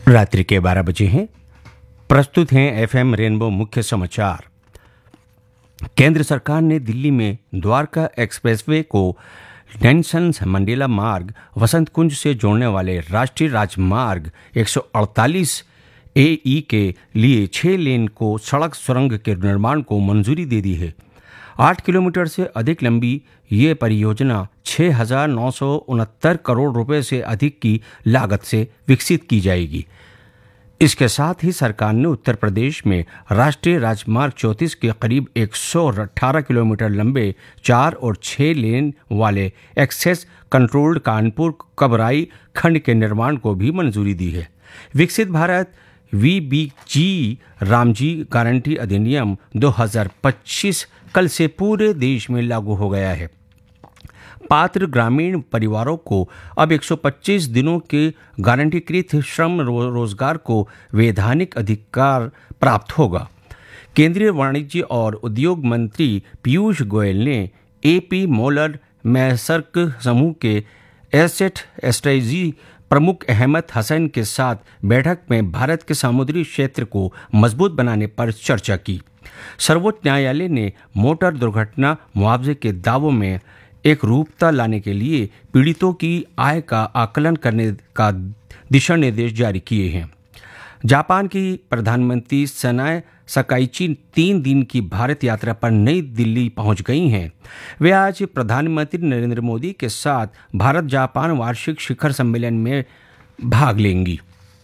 रात्रि के 12 बजे हैं। प्रस्तुत हैं एफएम रेनबो मुख्य समाचार। केंद्र सरकार ने दिल्ली में द्वारका एक्सप्रेसवे को नेल्सन मंडेला मार्ग वसंत कुंज से जोड़ने वाले राष्ट्रीय राजमार्ग 148 AE के लिए 6 लेन को सड़क सुरंग के निर्माण को मंजूरी दे दी है। 8 किलोमीटर से अधिक लंबी ये परियोजना 6,969 करोड़ रुपए से अधिक की लागत से विकसित की जाएगी। इसके साथ ही सरकार ने उत्तर प्रदेश में राष्ट्रीय राजमार्ग 34 के करीब 118 किलोमीटर लंबे 4 और 6 लेन वाले एक्सेस कंट्रोल्ड कानपुर कबराई खंड के निर्माण को भी मंजूरी दी है। विकसित भारत VBG रामजी गारंटी अधिनियम 2025 कल से पूरे देश में लागू हो गया है। पात्र ग्रामीण परिवारों को अब 125 दिनों के गारंटीकृत श्रम रोजगार को वैधानिक अधिकार प्राप्त होगा। केंद्रीय वाणिज्य और उद्योग मंत्री पीयूष गोयल ने AP मोलर मैसर्क समूह के एसेट स्ट्रेटजी प्रमुख अहमद हसन के साथ बैठक में भारत के समुद्री क्षेत्र को मजबूत बनाने पर चर्चा की। सर्वोच्च न्यायालय ने मोटर दुर्घटना मुआवजे के दावों में एक रूपता लाने के लिए पीड़ितों की आय का आकलन करने का दिशा निर्देश जारी किए हैं। जापान की प्रधानमंत्री सनाए सकाइची 3 दिन की भारत यात्रा पर नई दिल्ली पहुंच गई हैं। वे आज प्रधानमंत्री नरेंद्र मोदी के साथ भारत जापान वार्षिक शिखर सम्मेलन में भाग लेंगी।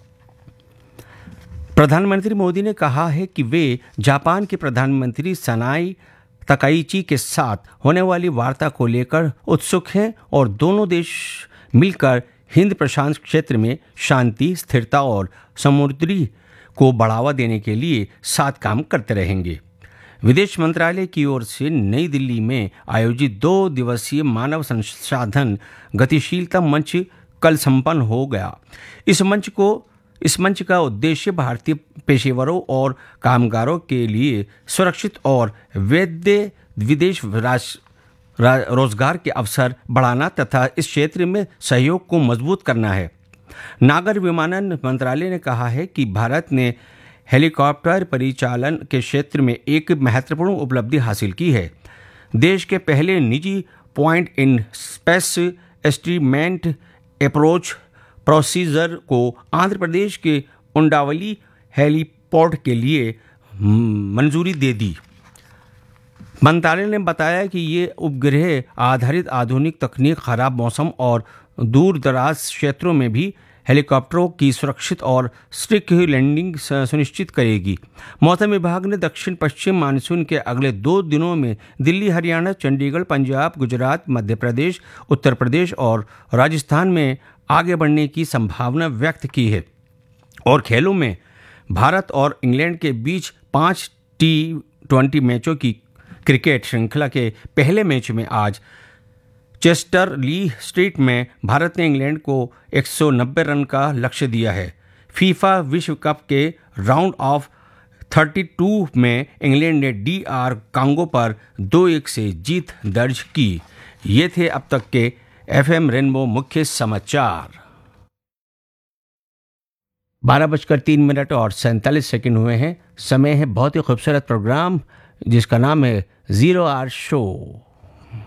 प्रधानमंत्री मोदी ने कहा है कि वे जापान के प्रधानमंत्री सनाई तकाइची के साथ होने वाली वार्ता को लेकर उत्सुक हैं और दोनों देश मिलकर हिंद प्रशांत क्षेत्र में शांति, स्थिरता और समुद्री को बढ़ावा देने के लिए साथ काम करते रहेंगे। विदेश मंत्रालय की ओर से नई दिल्ली में आयोजित 2 दिवसीय मानव संसाधन गतिशीलता मंच कल संपन्न हो गया। इस मंच का उद्देश्य भारतीय पेशेवरों और कामगारों के लिए सुरक्षित और वैध विदेश रोजगार के अवसर बढ़ाना तथा इस क्षेत्र में सहयोग को मजबूत करना है। नागर विमानन मंत्रालय ने कहा है कि भारत ने हेलीकॉप्टर परिचालन के क्षेत्र में एक महत्वपूर्ण उपलब्धि हासिल की है। देश के पहले निजी point in space एस्टीमेंट approach procedure को आंध्र प्रदेश के उंडावली हेलीपोर्ट के लिए मंजूरी दे दी। मंत्रालय ने बताया कि ये उपग्रह आधारित आधुनिक तकनीक खराब मौसम और दूर दराज क्षेत्रों में भी हेलीकॉप्टरों की सुरक्षित और सटीक लैंडिंग सुनिश्चित करेगी। मौसम विभाग ने दक्षिण पश्चिम मानसून के अगले 2 दिनों में दिल्ली, हरियाणा, चंडीगढ़, पंजाब, गुजरात, मध्य प्रदेश, उत्तर प्रदेश और राजस्थान में आगे बढ़ने की संभावना व्यक्त की है। और खेलों में भारत और इंग्लैंड के बीच 5 T20 मैचों की क्रिकेट श्रृंखला के पहले मैच में आज चेस्टर ली स्ट्रीट में भारत ने इंग्लैंड को 190 रन का लक्ष्य दिया है। फीफा विश्व कप के राउंड ऑफ 32 में इंग्लैंड ने DR कांगो पर 2-1 से जीत दर्ज की। ये थे अब तक के FM रेनबो मुख्य समाचार। 12:03 और 47 सेकंड हुए हैं। समय है बहुत ही खूबसूरत प्रोग्राम जिसका नाम है 0 आवर शो।